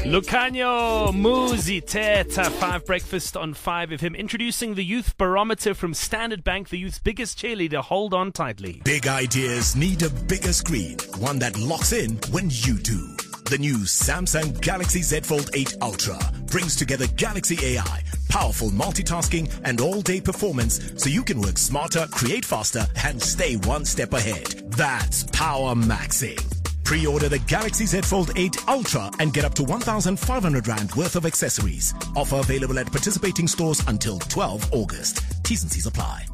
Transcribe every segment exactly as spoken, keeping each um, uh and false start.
Lucanio Muzi Teta, five Breakfast on five F M, introducing the Youth Barometer from Standard Bank, the youth's biggest cheerleader. Hold on tightly. Big ideas need a bigger screen, one that locks in when you do. The new Samsung Galaxy Z Fold eight Ultra brings together Galaxy A I, powerful multitasking and all-day performance so you can work smarter, create faster and stay one step ahead. That's power maxing. Pre-order the Galaxy Z Fold eight Ultra and get up to one thousand five hundred rand worth of accessories. Offer available at participating stores until twelfth of August. T's and C's apply.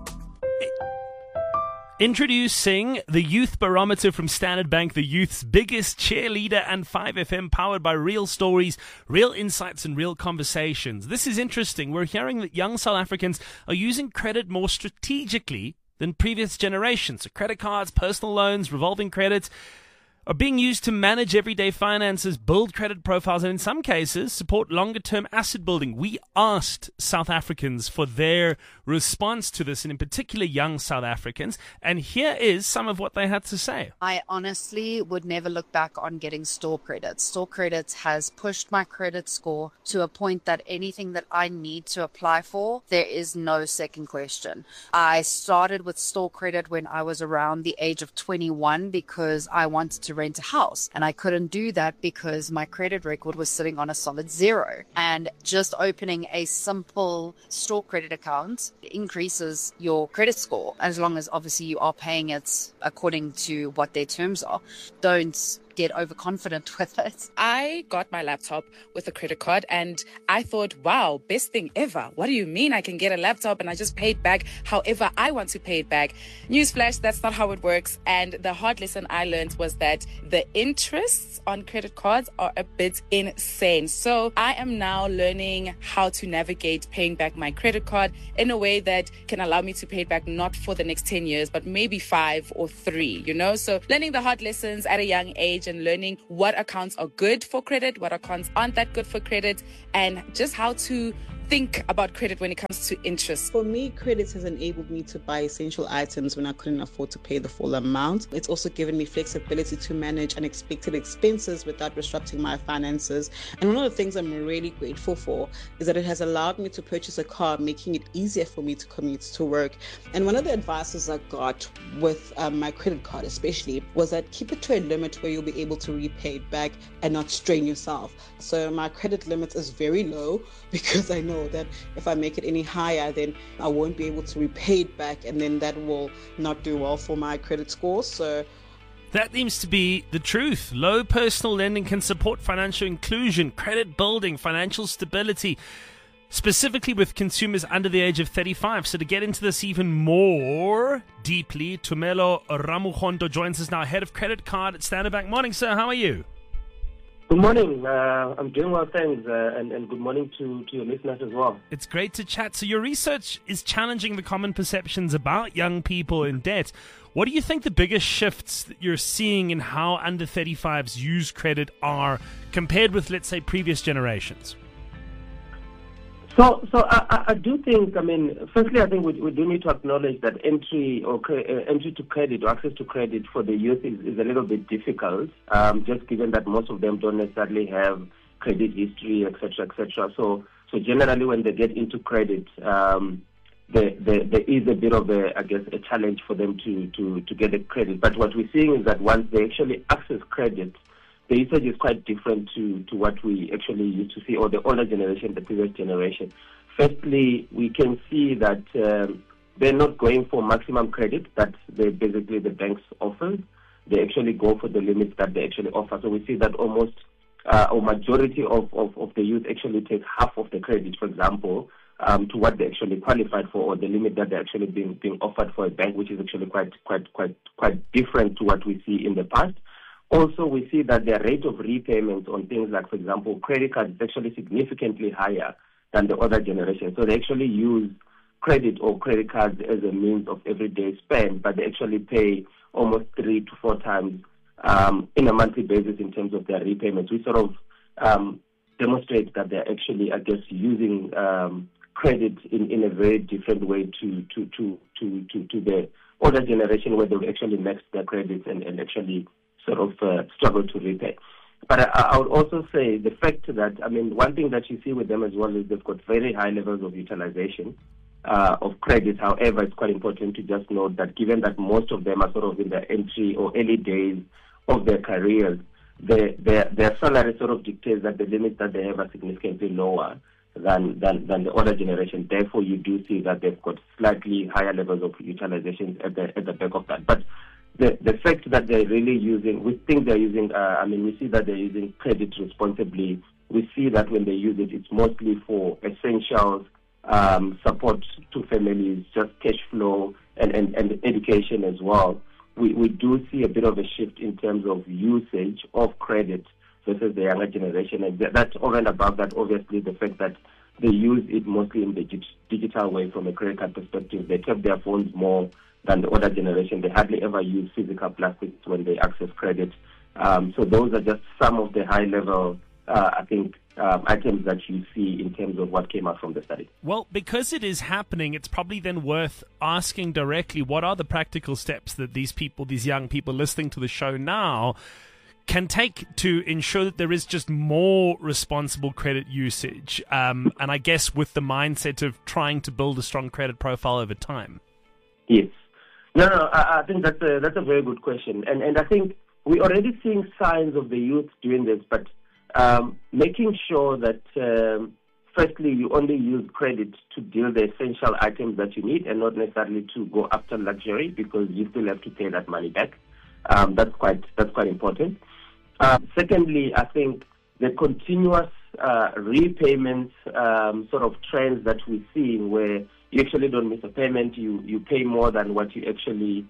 Introducing the Youth Barometer from Standard Bank, the youth's biggest cheerleader, and five F M, powered by real stories, real insights and real conversations. This is interesting. We're hearing that young South Africans are using credit more strategically than previous generations. So credit cards, personal loans, revolving credits are being used to manage everyday finances, build credit profiles, and in some cases, support longer-term asset building. We asked South Africans for their response to this, and in particular young South Africans, and here is some of what they had to say. I honestly would never look back on getting store credits. Store credits has pushed my credit score to a point that anything that I need to apply for, there is no second question. I started with store credit when I was around the age of twenty-one because I wanted to rent a house, and I couldn't do that because my credit record was sitting on a solid zero. And just opening a simple store credit account increases your credit score, as long as obviously you are paying it according to what their terms are. Don't get overconfident with it. I got my laptop with a credit card and I thought, wow, best thing ever. What do you mean I can get a laptop and I just pay it back however I want to pay it back? Newsflash, that's not how it works. And the hard lesson I learned was that the interests on credit cards are a bit insane. So I am now learning how to navigate paying back my credit card in a way that can allow me to pay it back not for the next ten years, but maybe five or three, you know? So learning the hard lessons at a young age and learning what accounts are good for credit, what accounts aren't that good for credit, and just how to think about credit when it comes to interest. For me, credit has enabled me to buy essential items when I couldn't afford to pay the full amount. It's also given me flexibility to manage unexpected expenses without disrupting my finances. And one of the things I'm really grateful for is that it has allowed me to purchase a car, making it easier for me to commute to work. And one of the advices I got with um, my credit card especially was that keep it to a limit where you'll be able to repay it back and not strain yourself. So my credit limit is very low because I know that if I make it any higher, then I won't be able to repay it back, and then that will not do well for my credit score. So that seems to be the truth. Low personal lending can support financial inclusion, credit building, financial stability, specifically with consumers under the age of thirty-five. So to get into this even more deeply, Tumelo Ramuhondo joins us now, head of credit card at Standard Bank. Morning, sir. How are you? Good morning. Uh, I'm doing well, thanks, uh, and, and good morning to, to your listeners as well. It's great to chat. So your research is challenging the common perceptions about young people in debt. What do you think the biggest shifts that you're seeing in how under thirty-fives use credit are compared with, let's say, previous generations? So, so I, I do think, I mean, firstly, I think we, we do need to acknowledge that entry or cre- uh, entry to credit or access to credit for the youth is, is a little bit difficult, um, just given that most of them don't necessarily have credit history, et cetera, et cetera. So, so generally, when they get into credit, um, there, there, there is a bit of a, I guess, a challenge for them to, to, to get the credit. But what we're seeing is that once they actually access credit, the usage is quite different to, to what we actually used to see, or the older generation, the previous generation. Firstly, we can see that um, they're not going for maximum credit that they basically the banks offer. They actually go for the limits that they actually offer. So we see that almost uh, a majority of, of, of the youth actually take half of the credit, for example, um, to what they actually qualified for, or the limit that they're actually being being offered for a bank, which is actually quite quite quite quite different to what we see in the past. Also, we see that their rate of repayment on things like, for example, credit cards is actually significantly higher than the other generation. So they actually use credit or credit cards as a means of everyday spend, but they actually pay almost three to four times um, in a monthly basis in terms of their repayments. We sort of um, demonstrate that they're actually, I guess, using um, credit in, in a very different way to to to to to, to the older generation, where they actually max their credits and, and actually sort of uh, struggle to repay. But I, I would also say the fact that, I mean, one thing that you see with them as well is they've got very high levels of utilization uh, of credit. However, it's quite important to just note that given that most of them are sort of in the entry or early days of their careers, their, their, their salary sort of dictates that the limits that they have are significantly lower than, than, than the older generation. Therefore, you do see that they've got slightly higher levels of utilization at the, at the back of that. But the, the fact that they're really using, we think they're using, uh, I mean, we see that they're using credit responsibly. We see that when they use it, it's mostly for essentials, um, support to families, just cash flow, and, and, and education as well. We, we do see a bit of a shift in terms of usage of credit versus the younger generation. And that's over and above that, obviously, the fact that they use it mostly in the digital way from a credit card perspective. They tap their phones more than the older generation. They hardly ever use physical plastics when they access credit. Um, so those are just some of the high-level, uh, I think, um, items that you see in terms of what came out from the study. Well, because it is happening, it's probably then worth asking directly, what are the practical steps that these people, these young people listening to the show now, can take to ensure that there is just more responsible credit usage, um, and I guess with the mindset of trying to build a strong credit profile over time? Yes. No, no, I, I think that's a, that's a very good question. And, and I think we're already seeing signs of the youth doing this, but um, making sure that, um, firstly, you only use credit to deal the essential items that you need and not necessarily to go after luxury, because you still have to pay that money back. Um, that's quite that's quite important. Uh, secondly, I think the continuous uh, repayments um, sort of trends that we're seeing, where you actually don't miss a payment, you, you pay more than what you actually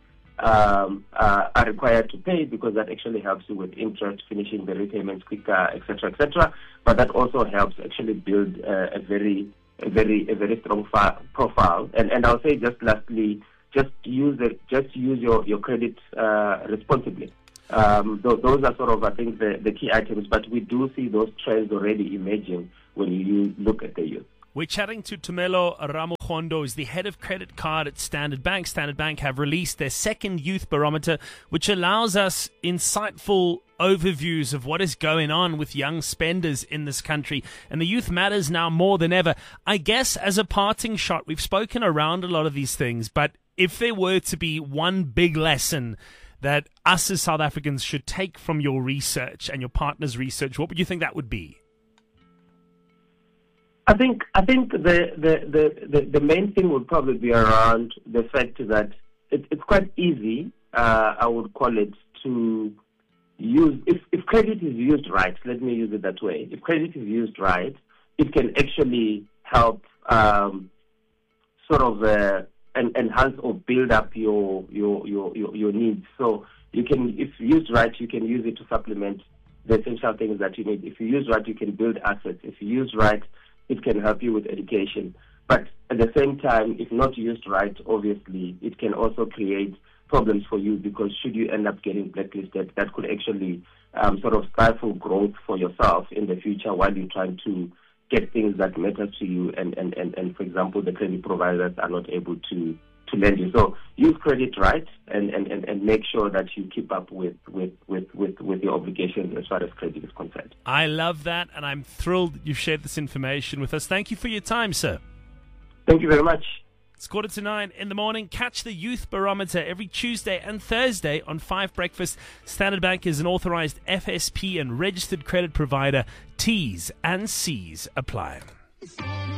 um, uh, are required to pay, because that actually helps you with interest, finishing the repayments quicker, et cetera, et cetera. But that also helps actually build uh, a very, a very, a very strong fa- profile. And and I'll say just lastly, just use it, just use your your credit uh, responsibly. Um, th- those are sort of, I think, the, the key items. But we do see those trends already emerging when you look at the youth. We're chatting to Tumelo Ramokgondo, who's the head of credit card at Standard Bank. Standard Bank have released their second youth barometer, which allows us insightful overviews of what is going on with young spenders in this country. And the youth matters now more than ever. I guess as a parting shot, we've spoken around a lot of these things, but if there were to be one big lesson that us as South Africans should take from your research and your partner's research, what would you think that would be? I think I think the the, the, the, the main thing would probably be around the fact that it, it's quite easy, uh, I would call it, to use, if, if credit is used right, let me use it that way, if credit is used right, it can actually help um, sort of uh, en- enhance or build up your, your, your, your, your needs. So you can, if used right, you can use it to supplement the essential things that you need. If you use right, you can build assets. If you use right, it can help you with education. But at the same time, if not used right, obviously, it can also create problems for you, because should you end up getting blacklisted, that could actually um, sort of stifle growth for yourself in the future while you're trying to get things that matter to you. And, and, and, and for example, the credit providers are not able to, to lend you. So use credit right and, and, and, and make sure that you keep up with, with, with, with, with your obligations as far as credit is concerned. I love that, and I'm thrilled that you've shared this information with us. Thank you for your time, sir. Thank you very much. It's quarter to nine in the morning. Catch the Youth Barometer every Tuesday and Thursday on Five Breakfast. Standard Bank is an authorized F S P and registered credit provider. T's and C's apply.